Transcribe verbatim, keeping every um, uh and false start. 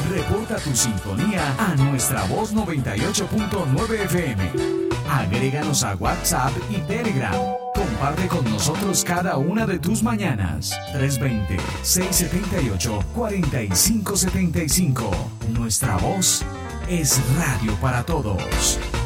Reporta tu sintonía a Nuestra Voz noventa y ocho punto nueve F M. Agréganos a WhatsApp y Telegram. Comparte con nosotros cada una de tus mañanas. tres dos cero, seis siete ocho, cuatro cinco siete cinco. Nuestra Voz es radio para todos.